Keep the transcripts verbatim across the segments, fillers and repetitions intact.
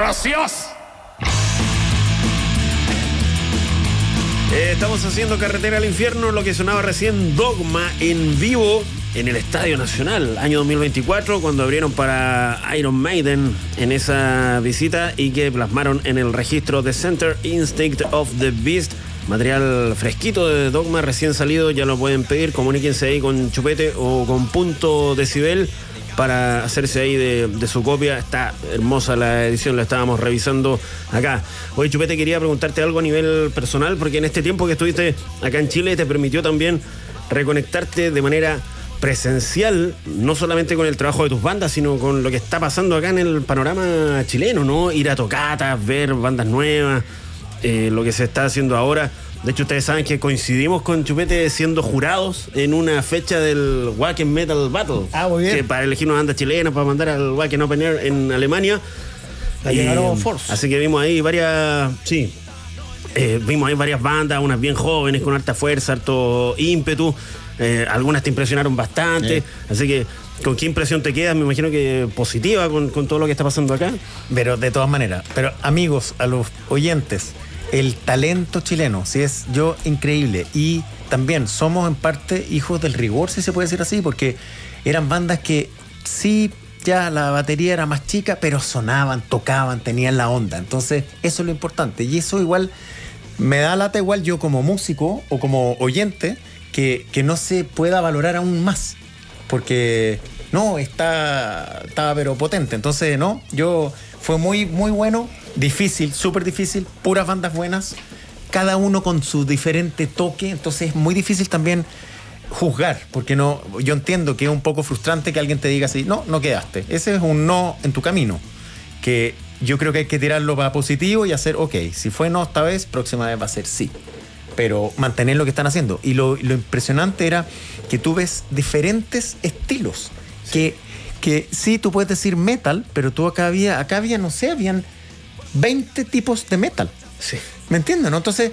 Gracias. Eh, estamos haciendo Carretera al Infierno, lo que sonaba recién, Dogma en vivo en el Estadio Nacional, año dos mil veinticuatro, cuando abrieron para Iron Maiden en esa visita y que plasmaron en el registro The Center Instinct of the Beast. Material fresquito de Dogma, recién salido, ya lo pueden pedir. Comuníquense ahí con Chupete o con Punto Decibel para hacerse ahí de, de su copia. Está hermosa la edición, la estábamos revisando acá. Oye, Chupete, quería preguntarte algo a nivel personal, porque en este tiempo que estuviste acá en Chile te permitió también reconectarte de manera presencial, no solamente con el trabajo de tus bandas, sino con lo que está pasando acá en el panorama chileno, ¿no? Ir a tocatas, ver bandas nuevas, eh, lo que se está haciendo ahora. De hecho, ustedes saben que coincidimos con Chupete siendo jurados en una fecha del Wacken Metal Battle. Ah, muy bien. Que para elegir una banda chilena, para mandar al Wacken Open Air en Alemania. La llegaron Force. Así que vimos ahí varias, sí, eh, vimos ahí varias bandas, unas bien jóvenes, con harta fuerza, harto ímpetu. Eh, algunas te impresionaron bastante. Sí. Así que, ¿con qué impresión te quedas? Me imagino que positiva con, con todo lo que está pasando acá. Pero de todas maneras, pero amigos, a los oyentes, el talento chileno, sí, es yo increíble. Y también somos en parte hijos del rigor, si se puede decir así, porque eran bandas que sí, ya la batería era más chica, pero sonaban, tocaban, tenían la onda. Entonces, eso es lo importante. Y eso igual me da lata, igual yo como músico o como oyente, que, que no se pueda valorar aún más. Porque no, está, está pero potente. Entonces, no, yo fue muy, muy bueno. Difícil, súper difícil, puras bandas buenas, cada uno con su diferente toque, entonces es muy difícil también juzgar, porque no, yo entiendo que es un poco frustrante que alguien te diga así, no, no quedaste, ese es un no en tu camino, que yo creo que hay que tirarlo para positivo y hacer, ok, si fue no esta vez, próxima vez va a ser sí, pero mantener lo que están haciendo. Y lo, lo impresionante era que tú ves diferentes estilos, sí. que, que sí, tú puedes decir metal, pero tú acá había, acá había, no sé, habían veinte tipos de metal. Sí. ¿Me entienden? ¿No? Entonces,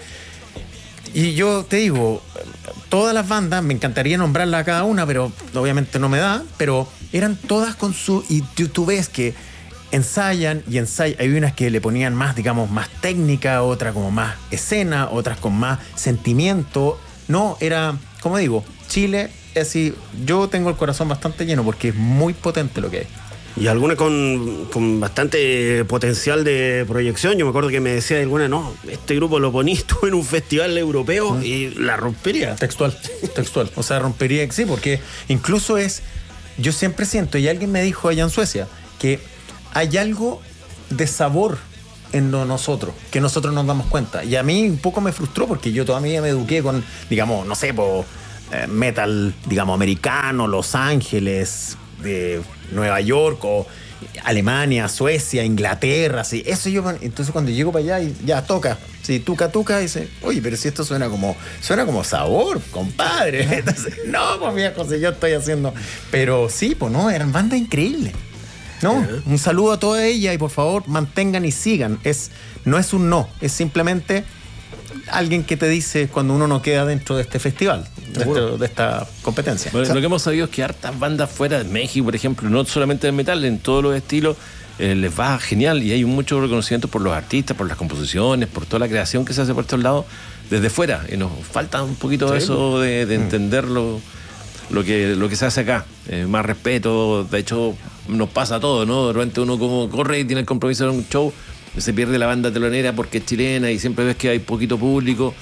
y yo te digo, todas las bandas, me encantaría nombrarlas a cada una, pero obviamente no me da, pero eran todas con su... Y tú, tú ves que ensayan y ensayan. Hay unas que le ponían más, digamos, más técnica, otras como más escena, otras con más sentimiento. No, era, como digo, Chile, es así, yo tengo el corazón bastante lleno porque es muy potente lo que hay. Y alguna con, con bastante potencial de proyección. Yo me acuerdo que me decía alguna, no, este grupo lo ponís tú en un festival europeo ¿Mm? y la rompería. Textual, textual. O sea, rompería, sí, porque incluso es, yo siempre siento, y alguien me dijo allá en Suecia, que hay algo de sabor en lo nosotros, que nosotros nos damos cuenta. Y a mí un poco me frustró porque yo toda mi vida me eduqué con, digamos, no sé, po, eh, metal, digamos, americano, Los Ángeles, de Nueva York o Alemania, Suecia, Inglaterra, así. Eso yo, entonces cuando llego para allá y ya toca, sí, tuca, tuca, y dice, oye, pero si esto suena como, suena como sabor, compadre. Entonces, no, pues viejo, si yo estoy haciendo. Pero sí, pues no, eran bandas increíbles. No, uh-huh. Un saludo a toda ella y por favor mantengan y sigan. Es, no es un no, es simplemente alguien que te dice cuando uno no queda dentro de este festival, de, este, de esta competencia. Bueno, o sea, lo que hemos sabido es que hartas bandas fuera de México, por ejemplo, no solamente de metal, en todos los estilos, eh, les va genial y hay mucho reconocimiento por los artistas, por las composiciones, por toda la creación que se hace por estos lados desde fuera. Y nos falta un poquito sí, eso de, de entenderlo. Lo que, lo que se hace acá, eh, más respeto. De hecho, nos pasa todo, ¿no? De repente uno como corre y tiene el compromiso de un show, se pierde la banda telonera porque es chilena y siempre ves que hay poquito público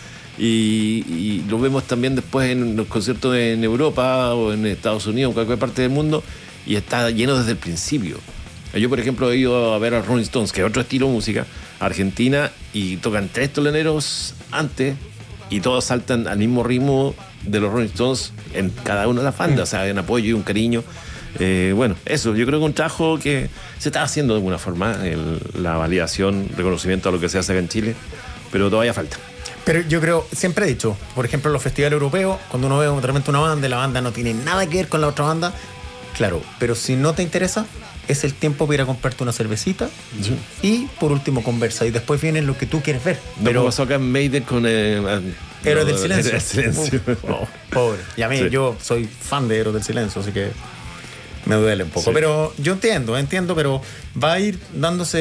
y, y lo vemos también después en los conciertos en Europa o en Estados Unidos, en cualquier parte del mundo, y está lleno desde el principio. Yo, por ejemplo, he ido a ver a Rolling Stones, que es otro estilo de música, Argentina, y tocan tres teloneros antes y todos saltan al mismo ritmo de los Rolling Stones en cada una de las bandas, mm. o sea, hay un apoyo y un cariño. Eh, bueno, eso, yo creo que un trabajo que se está haciendo de alguna forma, el, la validación, reconocimiento a lo que se hace acá en Chile, pero todavía falta. Pero yo creo, siempre he dicho, por ejemplo, en los festivales europeos, cuando uno ve realmente una banda y la banda no tiene nada que ver con la otra banda, claro, pero si no te interesa, es el tiempo para ir a comprarte una cervecita sí. y por último conversa y después viene lo que tú quieres ver. No, pero pasó acá en Maiden con eh, Héroes no, del Silencio. Héroes del Silencio. Uf, oh, pobre. Y a mí, sí. yo soy fan de Héroes del Silencio, así que me duele un poco. Sí. Pero yo entiendo, entiendo, pero va a ir dándose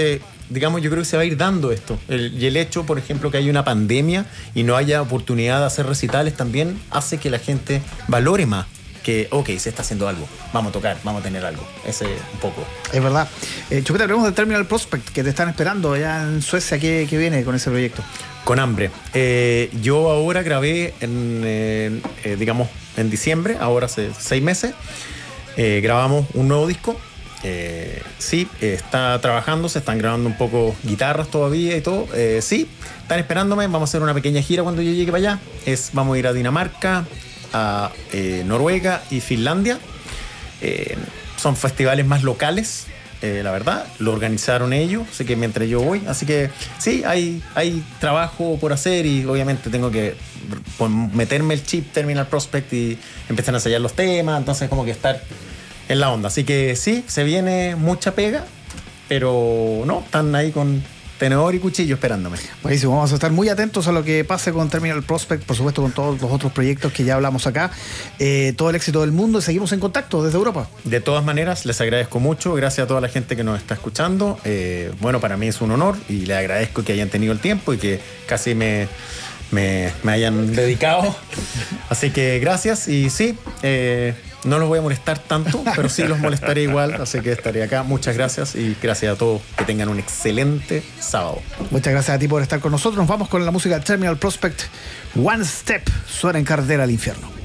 digamos, yo creo que se va a ir dando esto. El, y el hecho, por ejemplo, que hay una pandemia y no haya oportunidad de hacer recitales también hace que la gente valore más. Que, ok, se está haciendo algo, vamos a tocar, vamos a tener algo. Ese un poco. Es verdad. Eh, Chupeta, hablemos del Terminal Prospect, que te están esperando allá en Suecia. ¿Qué, qué viene con ese proyecto? Con hambre. Eh, yo ahora grabé, en, eh, eh, digamos, en diciembre, ahora hace seis meses, eh, grabamos un nuevo disco. Eh, sí, eh, está trabajando, se están grabando un poco guitarras todavía y todo. Eh, sí, están esperándome, vamos a hacer una pequeña gira cuando yo llegue para allá. Es, vamos a ir a Dinamarca, a eh, Noruega y Finlandia. Eh, son festivales más locales, eh, la verdad, lo organizaron ellos, así que mientras yo voy, así que sí, hay, hay trabajo por hacer y obviamente tengo que meterme el chip Terminal Prospect y empezar a ensayar los temas, entonces como que estar en la onda, así que sí, se viene mucha pega, pero no, están ahí con tenedor y cuchillo esperándome. Buenísimo, vamos a estar muy atentos a lo que pase con Terminal Prospect, por supuesto con todos los otros proyectos que ya hablamos acá. Eh, todo el éxito del mundo y seguimos en contacto desde Europa. De todas maneras, les agradezco mucho, gracias a toda la gente que nos está escuchando. Eh, bueno, para mí es un honor y les agradezco que hayan tenido el tiempo y que casi me, me, me hayan dedicado. Así que gracias y sí, eh, no los voy a molestar tanto, pero sí los molestaré igual, así que estaré acá. Muchas gracias y gracias a todos. Que tengan un excelente sábado. Muchas gracias a ti por estar con nosotros. Nos vamos con la música Terminal Prospect. One Step suena en Carretera al Infierno.